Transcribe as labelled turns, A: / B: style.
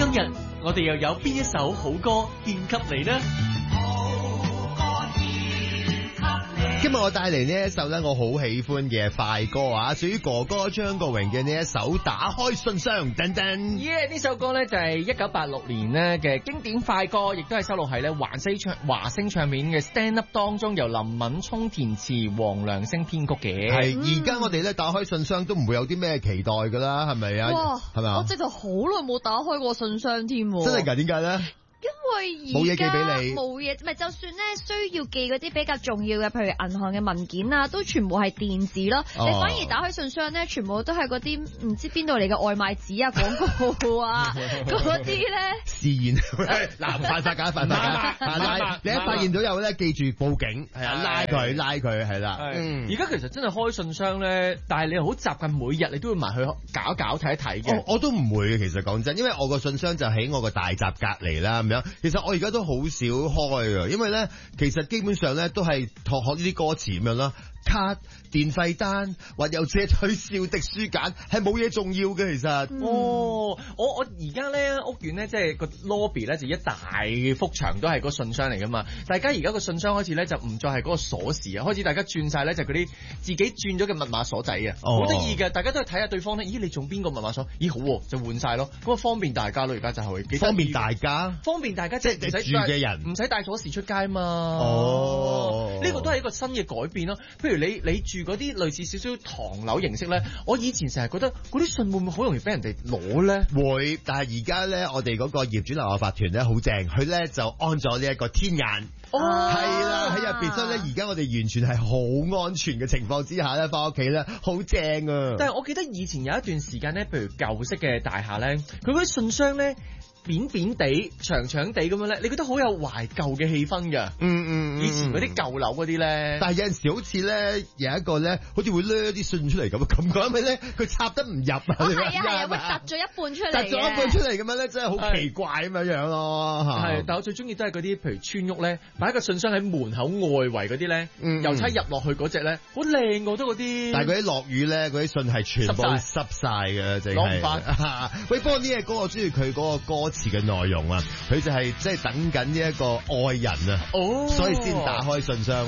A: 今日我哋又有邊一首好歌獻給你呢？
B: 今日我帶嚟呢一首咧，我好喜歡嘅快歌啊，屬於哥哥張國榮嘅呢一首《打開信箱》等等。
C: 呢首歌咧就係1986年咧嘅經典快歌，亦都係收錄喺咧華星唱片嘅 Stand Up 當中，由林敏聰填詞，黃良星編曲嘅。
B: 係而家我哋咧打開信箱都唔會有啲咩期待噶啦，係咪啊？
D: 哇，
B: 係咪啊？
D: 我直頭好耐冇打開過信箱添。
B: 真係㗎？點解咧？
D: 因為
B: 冇嘢寄俾你，
D: 冇嘢，唔係就算咧需要寄嗰啲比較重要嘅，譬如銀行嘅文件啊，都全部係電子咯。你反而打開信箱咧，全部都係嗰啲唔知邊度嚟嘅外賣紙啊、廣告啊嗰啲咧。
B: 試驗嗱，犯法㗎，犯法！你一發現到有咧，記住報警，係啊，拉佢係啦。
C: 而家其實真係開信箱咧，但係你好習慣每日你都會埋去搞一搞睇一睇嘅。
B: 我都唔會嘅，其實講真，因為我個信箱就喺我個大閘隔離啦。其實我而家都好少開㗎，因為咧，其實基本上咧都係學呢啲歌詞咁樣啦。卡、電費單或有借取笑的書簡係冇嘢重要嘅，其實。
C: 我而家咧屋苑咧即係個 lobby 咧就一大幅牆都係個信箱嚟噶嘛。大家而家個信箱開始咧就唔再係嗰個鎖匙啊，開始大家轉晒咧就嗰啲自己轉咗嘅密碼鎖仔啊，好得意嘅。大家都係睇下對方咧，咦你中邊個密碼鎖？咦好就換晒咯，咁啊方便大家咯。而家就係幾
B: 方便大家，
C: 即係唔使
B: 住嘅人
C: 唔使帶鎖匙出街嘛。呢個都係一個新嘅改變咯。譬如你住嗰啲類似少少唐樓形式咧，我以前成日覺得嗰啲信會唔會好容易俾人哋攞咧？會，
B: 但係而家咧，我哋嗰個業主立案法團咧好正，佢咧就安咗呢一個天眼。係啦，喺入邊，所以咧而家我哋完全係好安全嘅情況之下咧，翻屋企咧好正啊！
C: 但係我記得以前有一段時間咧，譬如舊式嘅大廈咧，佢嗰啲信箱咧扁扁地、長長地咁樣咧，你覺得好有懷舊嘅氣氛㗎。以前嗰啲舊樓嗰啲咧，
B: 但係有陣時好似咧有一個咧，好似會掠啲信出嚟咁嘅感覺，因為咧佢插得唔入啊。
D: 係啊，會突咗一半出嚟。突咗
B: 一半出嚟咁樣咧，真係好奇怪咁樣樣咯。
C: 係，但我最中意都係嗰啲，譬如村屋咧，擺一個信箱喺門口外圍嗰啲咧，郵差入落去嗰隻咧，好靚㗎都嗰啲。
B: 但係嗰啲落雨咧，嗰啲信係全部濕晒嘅，淨係。攞唔翻。喂，不過呢隻歌我中意佢嗰個歌詞嘅內容啊，佢就係即係等緊呢一個愛人啊，所以先打開信箱。